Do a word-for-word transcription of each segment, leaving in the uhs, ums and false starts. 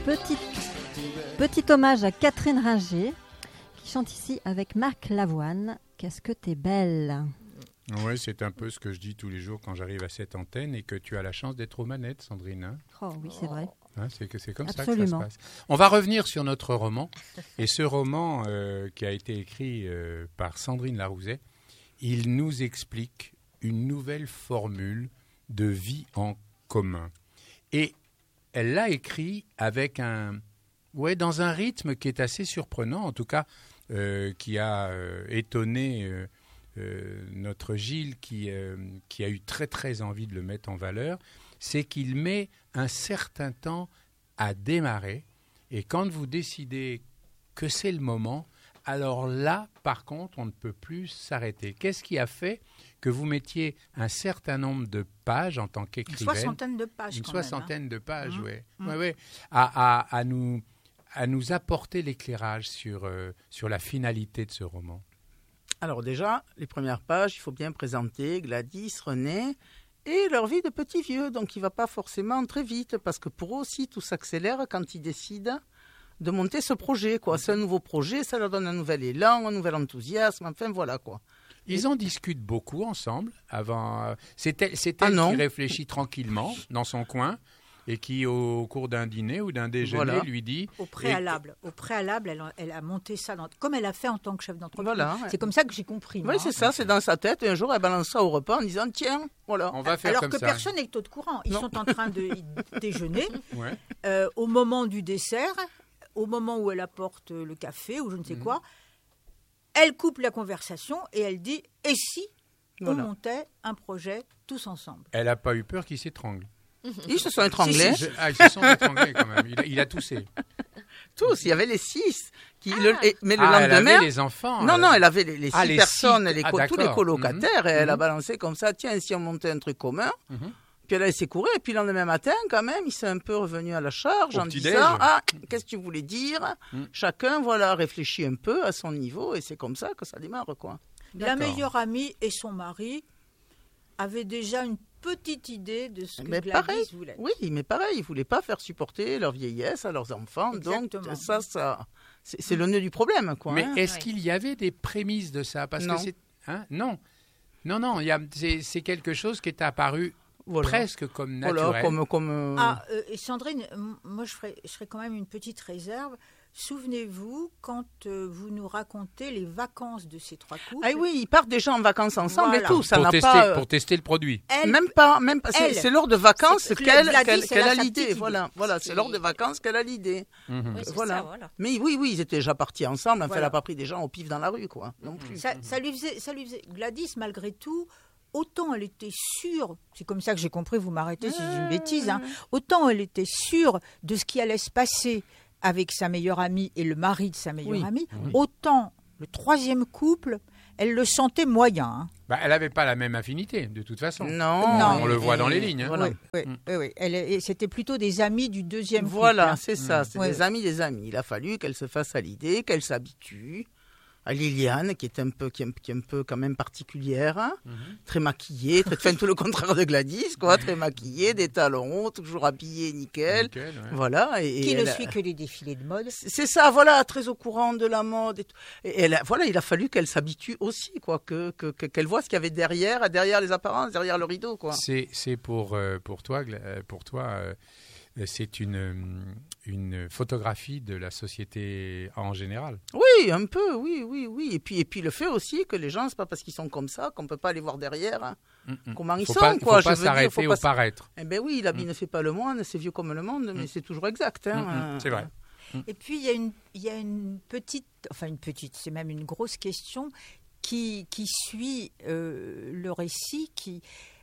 Petit, petit hommage à Catherine Ringer, qui chante ici avec Marc Lavoine. Qu'est-ce que t'es belle. Oui, c'est un peu ce que je dis tous les jours quand j'arrive à cette antenne et que tu as la chance d'être aux manettes, Sandrine. Hein oh oui, c'est vrai. Hein, c'est, que c'est comme Absolument. ça que ça se passe. On va revenir sur notre roman. Et ce roman euh, qui a été écrit euh, par Sandrine Larouzet, il nous explique une nouvelle formule de vie en commun. Et elle l'a écrit avec un, ouais, dans un rythme qui est assez surprenant, en tout cas, euh, qui a euh, étonné euh, euh, notre Gilles, qui, euh, qui a eu très très envie de le mettre en valeur. C'est qu'il met un certain temps à démarrer. Et quand vous décidez que c'est le moment, alors là, par contre, on ne peut plus s'arrêter. Qu'est-ce qui a fait que vous mettiez un certain nombre de pages en tant qu'écrivaine ? Une soixantaine de pages, Une quand soixantaine même, de pages, hein. oui. Mmh. Ouais, ouais. À, à, à, nous, à nous apporter l'éclairage sur, euh, sur la finalité de ce roman. Alors déjà, les premières pages, il faut bien présenter Gladys, René et leur vie de petits vieux. Donc il ne va pas forcément très vite parce que pour eux aussi, tout s'accélère quand ils décident de monter ce projet, quoi. C'est un nouveau projet, ça leur donne un nouvel élan, un nouvel enthousiasme, enfin voilà, quoi. Ils en discutent beaucoup ensemble. Avant, c'est elle, c'est elle ah qui réfléchit tranquillement dans son coin et qui, au cours d'un dîner ou d'un déjeuner, voilà. lui dit... Au préalable, et... au préalable elle, a, elle a monté ça, dans, comme elle a fait en tant que chef d'entreprise. Voilà, ouais. C'est comme ça que j'ai compris. Oui, c'est ça, c'est dans sa tête. Et un jour, elle balance ça au repas en disant, tiens, voilà. On va faire Alors comme que ça. personne n'est au courant. Ils non. sont en train de déjeuner. Ouais. Euh, au moment du dessert, au moment où elle apporte le café ou je ne sais mmh. quoi, elle coupe la conversation et elle dit « Et si voilà. on montait un projet tous ensemble ?» Elle n'a pas eu peur qu'ils s'étranglent. Ils se sont étranglés. Si, si. Ah, ils se sont étranglés quand même. Il a, il a toussé. Tous, il y avait les six. Qui, ah. le, et, mais le ah, lendemain, elle avait les enfants. Non, non, elle avait les, les six ah, les personnes, six... les, ah, tous les colocataires, mmh. et elle mmh. a balancé comme ça, tiens, si on montait un truc commun. Mmh. Puis elle s'est courue, et puis le lendemain matin, quand même, il s'est un peu revenu à la charge Au en disant, ah, qu'est-ce que tu voulais dire mmh. Chacun, voilà, réfléchit un peu à son niveau, et c'est comme ça que ça démarre, quoi. La meilleure amie et son mari avaient déjà une petite idée de ce que mais Gladys pareil, voulait. Oui, mais pareil, ils ne voulaient pas faire supporter leur vieillesse à leurs enfants. Exactement. Donc, ça, ça c'est, c'est le nœud du problème, quoi. Mais hein. est-ce ouais. qu'il y avait des prémices de ça ? Parce non. que c'est... Hein non. Non, non, il y a... c'est, c'est quelque chose qui est apparu voilà. presque comme naturel. Voilà, comme... comme euh... Ah, euh, et Sandrine, moi, je ferais, je ferais quand même une petite réserve. Souvenez-vous, quand euh, vous nous racontez les vacances de ces trois couples... Ah oui, ils partent déjà en vacances ensemble voilà. et tout. Ça pour, n'a tester, pas, euh... pour tester le produit. Elle, même pas. Même pas c'est, elle, c'est lors de vacances c'est, qu'elle, Gladys, qu'elle, qu'elle a l'idée. idée. Voilà, voilà c'est, c'est lors de vacances qu'elle a l'idée. Mm-hmm. Oui, voilà. ça, voilà. Mais oui, oui, ils étaient déjà partis ensemble. Enfin, voilà. elle n'a pas pris des gens au pif dans la rue, quoi. Non plus. Ça, ça, lui faisait, ça lui faisait... Gladys, malgré tout... Autant elle était sûre, c'est comme ça que j'ai compris, vous m'arrêtez si j'ai une bêtise, hein, autant elle était sûre de ce qui allait se passer avec sa meilleure amie et le mari de sa meilleure oui. amie, oui. autant le troisième couple, elle le sentait moyen. Hein. Bah, elle n'avait pas la même affinité, de toute façon. Non. non on le voit dans les lignes. Hein. Voilà. Oui, oui, mm. oui, oui. Elle, c'était plutôt des amis du deuxième couple. Voilà, c'est ça, mm. c'est ouais. des amis des amis. Il a fallu qu'elle se fasse à l'idée, qu'elle s'habitue. À Liliane, qui est un peu, qui est, qui est un peu quand même particulière, hein, mm-hmm. très maquillée, très, enfin, tout le contraire de Gladys, quoi, très maquillée, des talons hauts, toujours habillée nickel, nickel ouais. voilà. Et, qui et ne elle, suit que les défilés de mode. C'est ça, voilà, très au courant de la mode. Et, tout. et elle, voilà, il a fallu qu'elle s'habitue aussi, quoi, que, que, que qu'elle voit ce qu'il y avait derrière, derrière les apparences, derrière le rideau, quoi. C'est, c'est pour, euh, pour toi, pour toi. Euh... C'est une, une photographie de la société en général. Oui, un peu, oui, oui, oui. Et puis, et puis le fait aussi que les gens, c'est pas parce qu'ils sont comme ça qu'on peut pas les voir derrière. Hein. Mm-mm. Comment ils faut sont, pas, quoi. Faut pas je s'arrêter veux dire, faut au pas... paraître. Eh ben oui, l'habit mm. ne fait pas le moine, c'est vieux comme le monde, mais mm. c'est toujours exact. Hein. Mm-hmm. C'est vrai. Et puis il y a une, il y a une petite, enfin une petite, c'est même une grosse question qui, qui suit euh, le récit, qui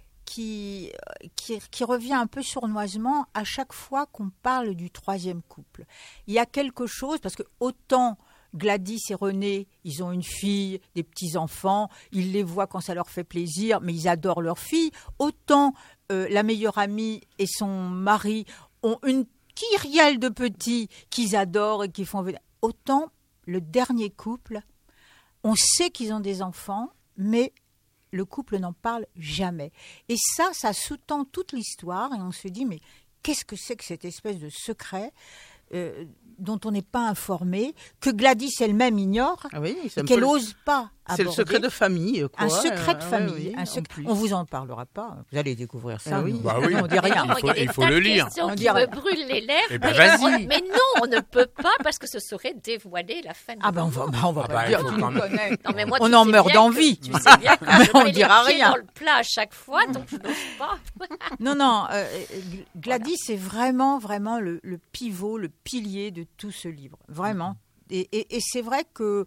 Qui, qui, qui revient un peu sournoisement à chaque fois qu'on parle du troisième couple. Il y a quelque chose, parce que autant Gladys et René, ils ont une fille, des petits-enfants, ils les voient quand ça leur fait plaisir, mais ils adorent leur fille, autant euh, la meilleure amie et son mari ont une kyrielle de petits qu'ils adorent et qui font... Autant le dernier couple, on sait qu'ils ont des enfants, mais... le couple n'en parle jamais. Et ça, ça sous-tend toute l'histoire et on se dit, mais qu'est-ce que c'est que cette espèce de secret ? euh, dont on n'est pas informé, que Gladys elle-même ignore, Ah oui, c'est et un qu'elle peu le- n'ose pas C'est le aborder. secret de famille, quoi. Un secret de Euh, famille. ouais, oui, un en secret- plus. On vous en parlera pas. Vous allez découvrir ça. Ah oui. nous. Bah oui. On dit rien. Il faut- y a des il faut tas le de lire. questions On qui dit me rien. brûlent les lèvres. Eh ben, mais, vas-y. on- mais non, on ne peut pas parce que ce serait dévoiler la fin. du Ah ben on va, roman. bah, on va Ah pas bah, le dire. il faut Tu quand nous même- connais. Non, mais moi, On tu en sais meurt bien d'envie. que- Tu sais bien que Mais je on mets dira les pieds rien. dans le plat à chaque fois, donc je n'ose pas. Non, non. euh, Gl- Gladys, c'est vraiment, vraiment le, le pivot, le pilier de tout ce livre. Vraiment. Et, et- et c'est vrai que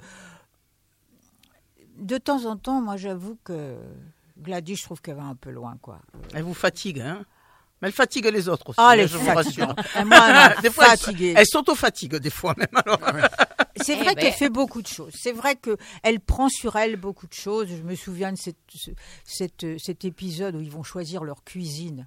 de temps en temps, moi, j'avoue que Gladys, je trouve qu'elle va un peu loin, quoi. Elle vous fatigue, hein. Mais elle fatigue les autres aussi, Ah, hein, elle est je vous rassure. fatiguée. Et moi, elle m'a Des fois, elle- fatiguée. Elle s'auto-fatigue des fois même. Alors. C'est Eh vrai ben. qu'elle fait beaucoup de choses. C'est vrai qu'elle prend sur elle beaucoup de choses. Je me souviens de cette, ce- cette, cet épisode où ils vont choisir leur cuisine.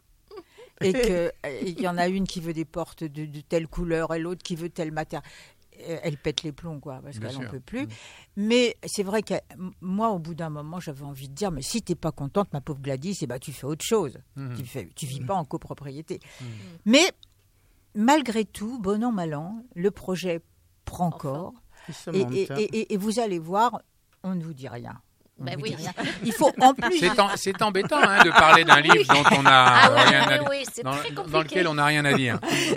Et qu'il y en a une qui veut des portes de, de telle couleur et l'autre qui veut telle matière. Euh, Elle pète les plombs, quoi, parce Bien qu'elle n'en sûr. peut plus. Mais c'est vrai que m- moi, au bout d'un moment, j'avais envie de dire, mais si t'es pas contente, ma pauvre Gladys, eh ben, tu fais autre chose. Mhm. Tu fais, tu vis pas en copropriété. Mais malgré tout, bon an, mal an, le projet prend Enfin. corps. Il se Et, monte, et- hein. et- et vous allez voir, on ne vous dit rien. On Ben ne vous oui. dit rien. Il faut en plus. C'est, en- c'est embêtant hein, de parler d'un livre dont on a Ah oui, rien oui, à oui, oui, c'est dans, très dans compliqué. lequel on n'a rien à dire.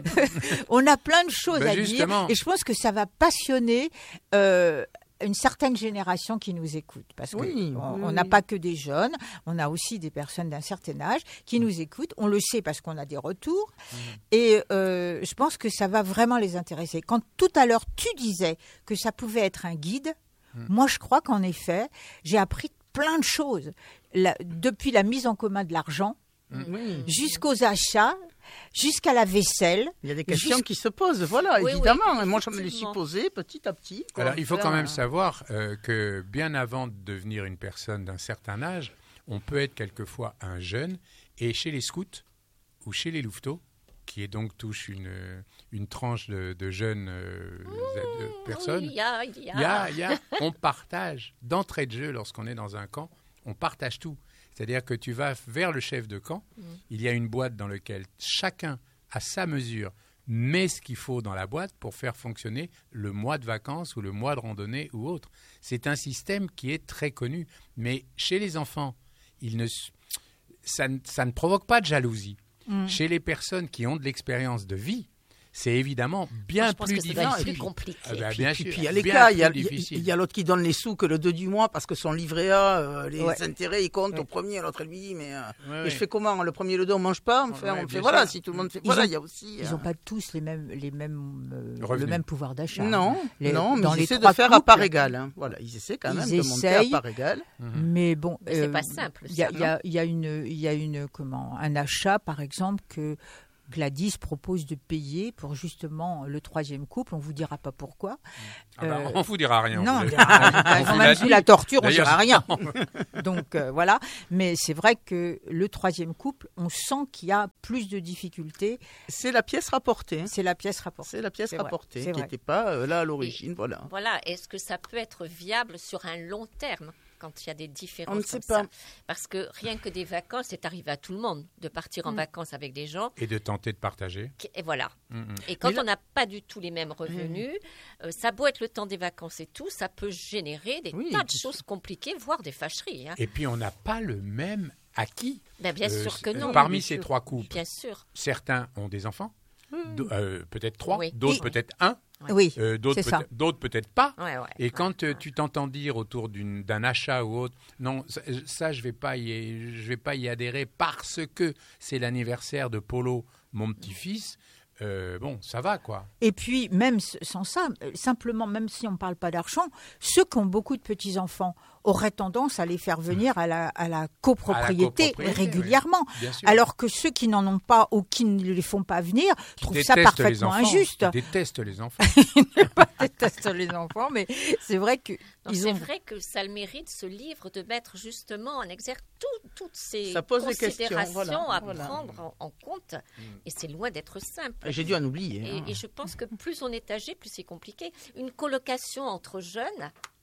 On a plein de choses Ben à justement. dire. Et je pense que ça va passionner euh, une certaine génération qui nous écoute. Parce qu'on Oui, on oui, n'a oui. pas que des jeunes, on a aussi des personnes d'un certain âge qui nous écoutent. On le sait parce qu'on a des retours. Et euh, je pense que ça va vraiment les intéresser. Quand tout à l'heure tu disais que ça pouvait être un guide, moi je crois qu'en effet, j'ai appris plein de choses. La- depuis la mise en commun de l'argent, Oui. jusqu'aux achats, jusqu'à la vaisselle. Il y a des questions Juste- qui se posent, voilà, Oui, oui, évidemment. Et moi, je me les suis effectivement. posées petit à petit. quoi. Alors, il faut Faire quand même un- savoir euh, que bien avant de devenir une personne d'un certain âge, on peut être quelquefois un jeune. Et chez les scouts ou chez les louveteaux, qui est donc touche une, une tranche de, de jeunes euh, de personnes, Oui, il y a, il y a. il y a, il y a- on partage d'entrée de jeu lorsqu'on est dans un camp, on partage tout. C'est-à-dire que tu vas vers le chef de camp, il y a une boîte dans laquelle chacun, à sa mesure, met ce qu'il faut dans la boîte pour faire fonctionner le mois de vacances ou le mois de randonnée ou autre. C'est un système qui est très connu. Mais chez les enfants, il ne, s- ça, ne- ça ne provoque pas de jalousie. Chez les personnes qui ont de l'expérience de vie, c'est évidemment bien Moi, je pense plus que ça doit être difficile. plus compliqué. Ah ben, Puis, bien puis- sûr, puis il y a les bien cas, il y a, plus il y a- difficile. il y a l'autre qui donne les sous que le deux du mois parce que son livret A, euh, les Ouais. intérêts, ils comptent Ouais. au premier, l'autre elle lui dit, mais euh, Ouais, et ouais. je fais comment? Le premier, le deux, on mange pas, on fait, Ouais, on fait bien voilà, sûr. si tout le monde fait, Ils voilà, ont- il y a aussi. Ils euh, n'ont pas tous les mêmes, les mêmes, euh, le Revenus. même pouvoir d'achat. Non, Les- non, mais dans ils les essaient de trois faire à part couples, égale. hein. Voilà, ils essaient quand Ils même de monter à essayent. part égale. Mais bon, Mais c'est pas simple, Il y a, ça, il y a- il y a une, il y a une comment, un achat par exemple que Gladys propose de payer pour justement le troisième couple. On vous dira pas pourquoi. Ah bah, Euh, on vous dira rien. Non, vous on allez- dira rien. On Ils vous ont l'a même vu dit. la torture, on D'ailleurs, dira rien. Donc euh, voilà. Mais c'est vrai que le troisième couple, on sent qu'il y a plus de difficultés. C'est la pièce rapportée. hein. C'est la pièce rapportée. C'est la pièce C'est vrai, rapportée c'est qui vrai. n'était pas euh, là à l'origine. Voilà. Voilà, est-ce que ça peut être viable sur un long terme quand il y a des différences On ne sait comme pas. ça? Parce que rien que des vacances, c'est arrivé à tout le monde de partir en Mm. vacances avec des gens. Et de tenter de partager. qui- Et voilà. Mhm. Et quand Mais là- on n'a pas du tout les mêmes revenus, euh, ça a beau être le temps des vacances et tout, ça peut générer des Oui, tas de puis- choses compliquées, voire des fâcheries. hein. Et puis, on n'a pas le même acquis. Ben, bien Euh, sûr que euh, non. Parmi bien ces sûr. trois couples, Bien sûr. certains ont des enfants, d'au- euh, peut-être trois, Oui. d'autres Et- peut-être un, Oui, euh, d'autres c'est ça. peut-être, d'autres peut-être pas. Ouais, ouais, Et ouais, quand euh, ouais. tu t'entends dire autour d'une- d'un achat ou autre, non, ça, ça, je vais pas y, je vais pas y adhérer parce que c'est l'anniversaire de Polo, mon petit-fils. euh, bon, ça va quoi. Et puis, même s- sans ça, euh, simplement, même si on ne parle pas d'argent, ceux qui ont beaucoup de petits-enfants auraient tendance à les faire venir à la, à la copropriété, copropriété, régulièrement. oui, bien sûr. Alors que ceux qui n'en ont pas ou qui ne les font pas venir Qui trouvent ça détestent les parfaitement enfants, injuste. qui détestent les enfants. Détestent les enfants, mais c'est vrai que Non, ils c'est ont... vrai que ça a le mérite, ce livre, de mettre justement en exergue tout- toutes ces Ça pose des questions, considérations voilà, à voilà. prendre en, en compte. Et c'est loin d'être simple. J'ai dû en oublier. Et, hein. et je pense que plus on est âgé, plus c'est compliqué. Une colocation entre jeunes,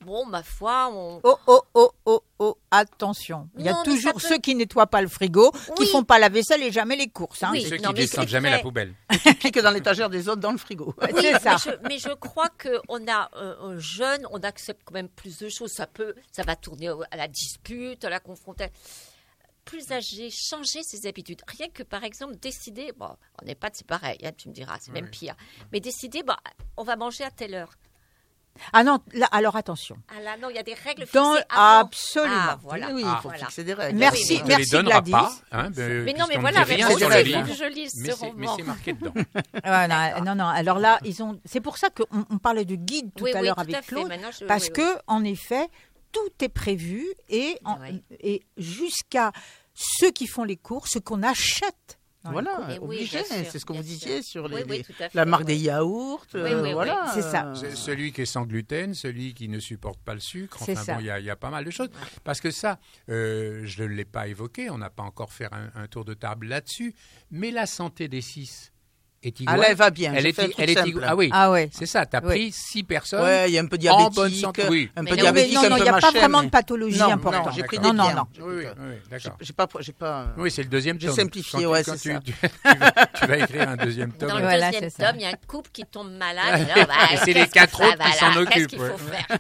bon, ma foi, on... Oh, oh, oh, oh, oh, attention. Il y a Non, mais toujours ça peut- ceux qui nettoient pas le frigo, qui Oui. font pas la vaisselle et jamais les courses. Hein. Oui. Ceux Non, qui mais descendent c'est jamais vrai. la poubelle. Pique dans l'étagère des autres dans le frigo. Oui, C'est ça. mais je, mais je crois qu'on a euh, un jeune, on accepte quand même plus de choses. Ça peut, ça va tourner au- à la dispute, à la confrontation. Plus âgé, changer ses habitudes. Rien que par exemple décider, bon, on n'est pas c'est pareil, hein, tu me diras, c'est même Oui. pire. Mais décider, bon, on va manger à telle heure. Ah non, là, alors attention. Ah là, non, il y a des règles Dans- fixées avant. Absolument. Ah, voilà. Oui, Ah. il faut Voilà. fixer des règles. Merci, On ne te les merci donnera Gladys. pas. Hein, ben, Mais non, mais puisqu'on voilà, ne dit mais rien c'est sur vrai, le faut livre. que je lise Mais ce c'est, mais roman. c'est marqué dedans. Ouais, non, non, non. Alors là, ils ont. C'est pour ça qu'on on parlait de guide tout Oui, à oui, l'heure tout avec à fait. Claude, Maintenant, je- parce oui, oui. que en effet, tout est prévu et, en- Oui. et jusqu'à ceux qui font les courses, ce qu'on achète. dans les Voilà, Mais oui, obligé. bien sûr, C'est ce que bien vous sûr. disiez sur les, Oui, oui, les- tout à fait, la marque oui. des yaourts. Oui, euh, oui, oui. voilà. C'est ça. euh, C'est celui qui est sans gluten, celui qui ne supporte pas le sucre. C'est Enfin ça. bon, il y, a- il y a pas mal de choses. Parce que ça, euh, je ne l'ai pas évoqué, on n'a pas encore fait un, un tour de table là-dessus, mais la santé des six est iguale. Ah là, elle va bien. Elle j'ai est, fait un truc elle est simple. iguale. Ah oui, Ah ouais. c'est ça. Tu as Oui. pris six personnes. Ouais, il y a un peu En diabétique, bonne santé, oui. un Mais peu non, diabétique, non, un non, peu il n'y a pas machin, vraiment mais- de pathologie Non, importante. non, j'ai pris non, des non, biens. non. Oui, oui, oui, J'ai d'accord. j'ai pas, j'ai pas. Oui, c'est le deuxième J'ai tome. simplifié, Quand ouais, tu, quand c'est tu, ça. tu, tu vas, tu vas écrire un deuxième tome. Dans le Voilà, deuxième c'est ça. tome, il y a un couple qui tombe malade. Alors, bah, Et c'est les qu'est-ce quatre qu'on fait autres qui s'en Voilà, occupent, Qu'est-ce qu'il ouais. faut faire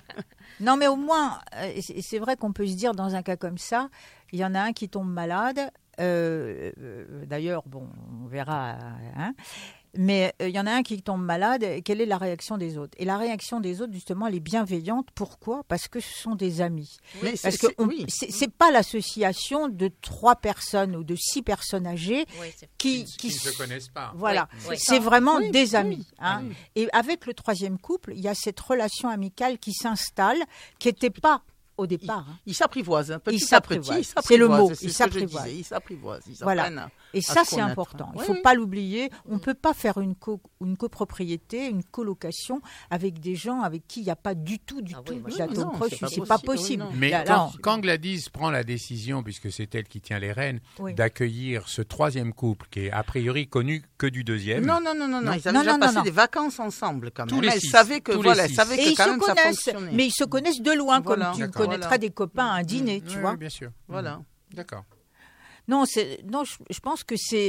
Non, mais au moins, euh, et c'est c'est vrai qu'on peut se dire dans un cas comme ça, il y en a un qui tombe malade. euh, euh, D'ailleurs, bon, on verra. Hein, mais euh, il y en a un qui tombe malade. Quelle est la réaction des autres? Et la réaction des autres, justement, elle est bienveillante. Pourquoi? Parce que ce sont des amis. Mais Parce c'est- que c'est- on- oui. c'est c'est pas l'association de trois personnes ou de six personnes âgées Oui, c'est- qui, Qui ne se connaissent pas. Voilà, Oui, oui. c'est vraiment Oui, des oui, amis. Hein. oui. Et avec le troisième couple, il y a cette relation amicale qui s'installe, qui n'était pas au départ. hein. Ils s'apprivoisent, hein, petit Ils à petit. s'apprivoisent. Ils s'apprivoisent. C'est le mot, c'est ils ce que je s'apprivoisent. disais, Ils s'apprivoisent. Ils Voilà. apprennent. Et à ça, se c'est connaître. important. Il ne Oui, faut oui. pas l'oublier. On ne peut pas faire une, co- une copropriété, une colocation avec des gens avec qui il n'y a pas du tout, du Ah oui, tout moi, d'atome non, crochu. c'est pas C'est pas possible, oui, possible. non. Mais Là, quand, là, quand Gladys prend la décision, puisque c'est elle qui tient les rênes, Oui. d'accueillir ce troisième couple qui est a priori connu que du deuxième. Non, non, non, non, non. Non. Ils avaient Non, déjà non, passé non, non. des vacances ensemble quand même. Tous les Ils six, savaient que tous les voilà, ils six. savaient Et que ils quand se même ça connaissent, fonctionnait. mais ils se connaissent de loin, Voilà. comme tu D'accord. connaîtrais Voilà. des copains à un dîner, tu Oui, vois. oui, bien sûr. Voilà. D'accord. Non, c'est non. Je, je pense que c'est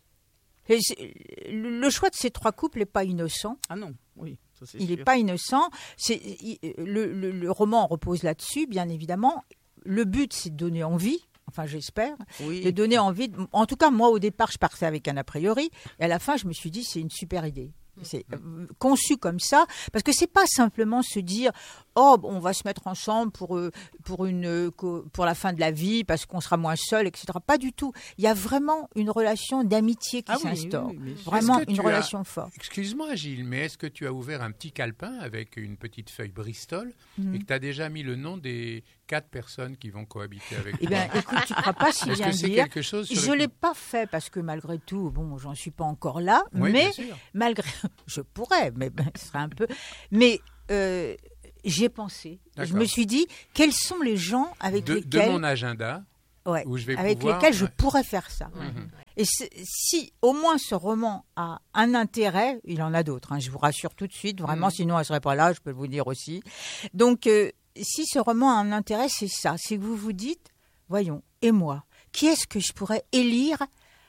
et c'est- le le choix de ces trois couples n'est pas innocent. Ah non, oui, ça c'est Il n'est sûr. pas innocent. C'est il- le, le- le roman repose là-dessus, bien évidemment. Le but, c'est de donner envie. Enfin, j'espère. Oui. De donner envie. de- En tout cas, moi, au départ, je partais avec un a priori, et à la fin, je me suis dit, c'est une super idée. C'est euh, conçu comme ça, parce que c'est pas simplement se dire oh on va se mettre ensemble pour euh, pour une euh, co- pour la fin de la vie parce qu'on sera moins seul, et cetera. Pas du tout. Il y a vraiment une relation d'amitié qui Ah oui, s'instaure, oui, oui, bien sûr. vraiment Est-ce que une tu as- relation forte. Excuse-moi, Gilles, mais est-ce que tu as ouvert un petit calepin avec une petite feuille Bristol Mhm. et que tu as déjà mis le nom des quatre personnes qui vont cohabiter avec Eh toi bien, écoute, tu ne crois pas si Est-ce bien que c'est dire. quelque chose sur Je lequel- l'ai pas fait parce que malgré tout, bon, j'en suis pas encore là, Oui, mais bien sûr. malgré, je pourrais, mais ben, ce serait un peu, mais euh, j'ai pensé. Je D'accord. me suis dit, quels sont les gens avec de, de lesquels, mon agenda, ouais, où je vais avec pouvoir- lesquels je ouais. pourrais faire ça. Mhm. Et c'est- si au moins ce roman a un intérêt, il en a d'autres, hein, je vous rassure tout de suite, vraiment, Mhm. sinon elle ne serait pas là, je peux vous le dire aussi. Donc, euh, si ce roman a un intérêt, c'est ça, c'est que vous vous dites, voyons, et moi, qui est-ce que je pourrais élire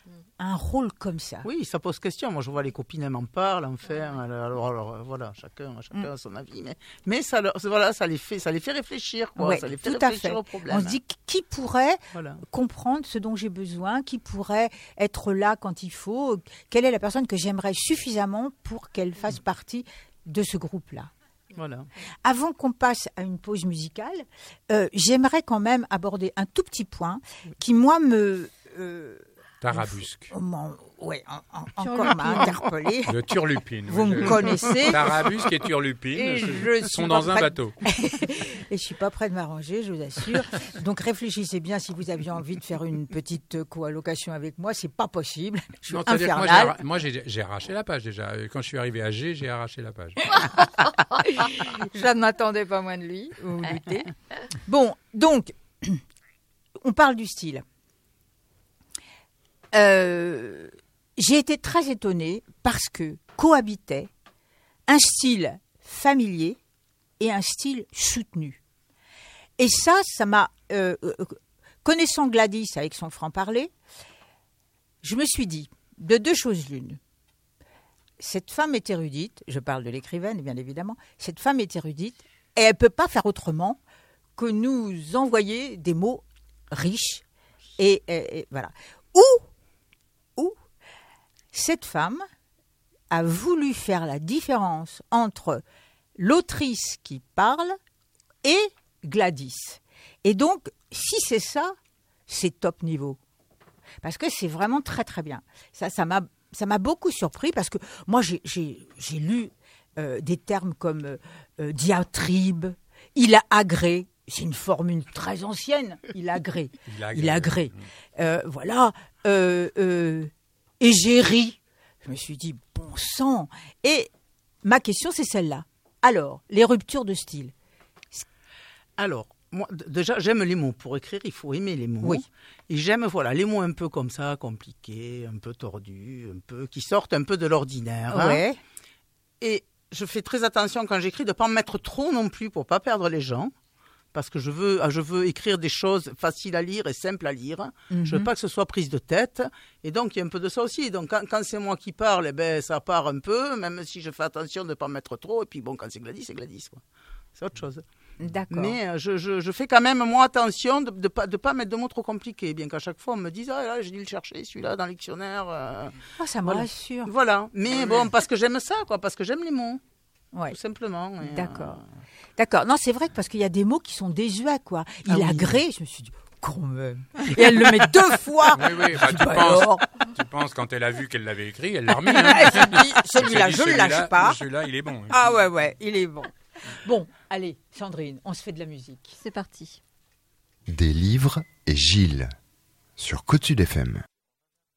un rôle comme ça? Oui, ça pose question. Moi, je vois les copines, elles m'en parlent, enfin. Alors, alors, alors, euh, voilà, chacun, chacun a son avis. Mais, mais ça, leur- voilà, ça les fait, ça les fait réfléchir, quoi. Ouais, ça les fait tout à réfléchir fait. au problème. On se dit qui pourrait Voilà. comprendre ce dont j'ai besoin, qui pourrait être là quand il faut, quelle est la personne que j'aimerais suffisamment pour qu'elle fasse partie de ce groupe-là. Voilà. Avant qu'on passe à une pause musicale, euh, j'aimerais quand même aborder un tout petit point qui, moi, me... euh, Tarabusque. m'en- ouais, en- en- encore m'a interpellé. Le turlupine. Vous oui, me le- connaissez. Tarabusque et turlupine Et ce- je suis sont pas dans un prête- bateau. Et je suis pas prête de m'arranger, je vous assure. Donc réfléchissez bien si vous aviez envie de faire une petite euh, coallocation avec moi, c'est pas possible. Je suis Non, c'est-à-dire que moi, j'ai infernale. arra- moi, j'ai j'ai arraché la page déjà. Quand je suis arrivé à G, j'ai arraché la page. Je ne m'attendais pas moins de lui, vous vous doutez. Bon, donc, on parle du style. Euh, j'ai été très étonnée parce que cohabitait un style familier et un style soutenu. Et ça, ça m'a... Euh, euh, connaissant Gladys avec son franc-parler, je me suis dit, de deux choses l'une. Cette femme est érudite, je parle de l'écrivaine bien évidemment, cette femme est érudite et elle ne peut pas faire autrement que nous envoyer des mots riches. Et, et, et voilà. Ou, ou cette femme a voulu faire la différence entre l'autrice qui parle et Gladys. Et donc, si c'est ça, c'est top niveau. Parce que c'est vraiment très très bien. Ça, ça m'a, ça m'a beaucoup surpris parce que moi, j'ai, j'ai, j'ai lu euh, des termes comme euh, euh, diatribe, il a agré. C'est une formule très ancienne. Il a agré. Il a agré. Il a agré. Euh, voilà. Euh, euh, égérie. Je me suis dit, bon sang. Et ma question, c'est celle-là. Alors, les ruptures de style. Alors, moi, d- déjà, j'aime les mots. Pour écrire, il faut aimer les mots. Oui. Et j'aime, voilà, les mots un peu comme ça, compliqués, un peu tordus, un peu, qui sortent un peu de l'ordinaire. Ouais. Hein. Et je fais très attention quand j'écris de ne pas en mettre trop non plus pour ne pas perdre les gens. Parce que je veux, je veux écrire des choses faciles à lire et simples à lire. Mm-hmm. Je ne veux pas que ce soit prise de tête. Et donc, il y a un peu de ça aussi. Donc, quand, quand c'est moi qui parle, eh ben, ça part un peu, même si je fais attention de ne pas mettre trop. Et puis, bon, quand c'est Gladys, c'est Gladys, quoi. C'est autre chose. D'accord. Mais je, je, je fais quand même, moi, attention de ne de pas, de pas mettre de mots trop compliqués. Bien qu'à chaque fois, on me dise, ah là, j'ai dû le chercher, celui-là, dans le dictionnaire. Euh... Oh, ça me voilà. rassure. Voilà. Mais bon, parce que j'aime ça, quoi. Parce que j'aime les mots. Ouais. Tout simplement. Et, D'accord. Euh... D'accord. Non, c'est vrai que parce qu'il y a des mots qui sont désuets, quoi. Il Ah a oui. gré, je me suis dit, quand même. Et elle le met deux fois. Oui, oui, bah, tu, Bah penses, alors. tu penses, quand elle a vu qu'elle l'avait écrit, elle l'a remis. Hein. Elle se dit, celui-là, Elle je s'est dit, ne le lâche celui-là- pas. Celui-là, il est bon. hein. Ah ouais, ouais, il est bon. Bon, allez, Sandrine, on se fait de la musique. C'est parti. Des livres et Gilles sur Côte Sud F M.